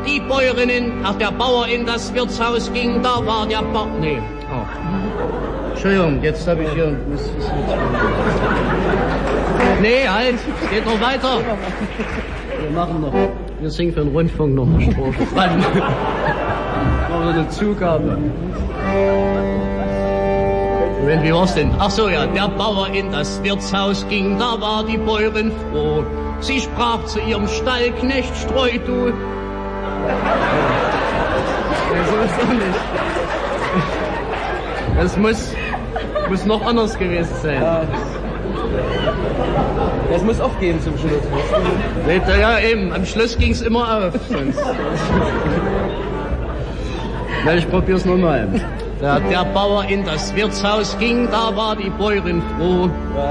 die der Bauer in das Wirtshaus ging, da war der Bauer... Nee. Oh. Entschuldigung, jetzt habe ich hier... Nee, halt, es geht noch weiter. Wir singen für den Rundfunk noch eine Strophe. Machen wir eine Zugabe. Wie war's denn? Ach so, ja, der Bauer in das Wirtshaus ging, da war die Bäuerin froh. Sie sprach zu ihrem Stallknecht, streu du. So ist doch nicht. Das muss noch anders gewesen sein. Ja. Das muss aufgehen zum Schluss. Ja, eben, am Schluss ging's immer auf. Sonst. Na, ich probier's nochmal. Der Bauer in das Wirtshaus ging, da war die Bäuerin froh.